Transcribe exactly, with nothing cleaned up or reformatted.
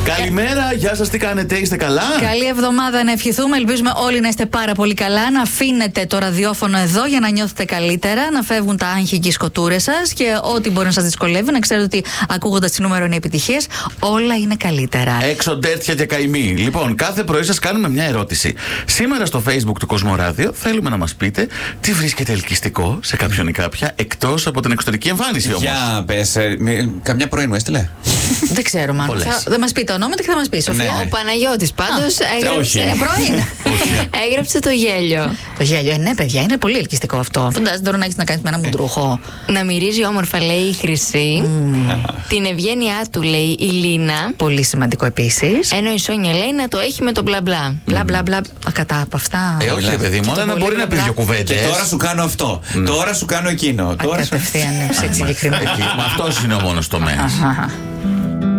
Καλημέρα, γεια σας, τι κάνετε, είστε καλά? Καλή εβδομάδα να ευχηθούμε. Ελπίζουμε όλοι να είστε πάρα πολύ καλά. Να αφήνετε το ραδιόφωνο εδώ για να νιώθετε καλύτερα. Να φεύγουν τα άγχη και οι σκοτούρες σας. Και ό,τι μπορεί να σας δυσκολεύει, να ξέρετε ότι ακούγοντας τη νούμερο είναι επιτυχίες. Όλα είναι καλύτερα. Έξω τέτοια και καημή. Λοιπόν, κάθε πρωί σας κάνουμε μια ερώτηση. Σήμερα στο Facebook του Κοσμοράδιο θέλουμε να μας πείτε τι βρίσκεται ελκυστικό σε κάποιον ή κάποια εκτός από την εξωτερική εμφάνιση όμως. Για πες, ε, μη- καμιά πρωί μου έστειλε. Δεν ξέρω, μα. Πολλές. Θα, δεν μας πει τα ονόματα και θα μας πει. Σοφία. Ναι. Ο Παναγιώτης πάντως όχι. έγραψε. Πρώην. Έγραψε το γέλιο. Το γέλιο, ε, ναι, παιδιά, είναι πολύ ελκυστικό αυτό. Φαντάζεσαι τώρα να έχεις να κάνεις με ένα μουντρούχο. Να μυρίζει όμορφα, λέει η Χρυσή. Την ευγένειά του, λέει η Λίνα. Πολύ σημαντικό επίσης. Ενώ η Σόνια λέει να το έχει με το μπλα μπλα. Μπλα μπλα μπλα. Κατά από αυτά. Ε, όχι, ρε παιδί μου, αλλά να μπορεί να πει δύο Και κουβέντες. τώρα σου κάνω αυτό. Τώρα σου κάνω εκείνο. Τώρα σου... Κατευθείαν, σε συγκεκριμένα. Εκεί, μα αυτός είναι ο μόνος τομέας. Αχα.